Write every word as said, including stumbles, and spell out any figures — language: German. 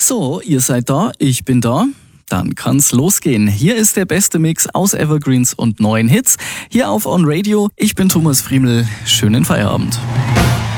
So, ihr seid da, ich bin da. Dann kann's losgehen. Hier ist der beste Mix aus Evergreens und neuen Hits. Hier auf On Radio. Ich bin Thomas Friemel. Schönen Feierabend.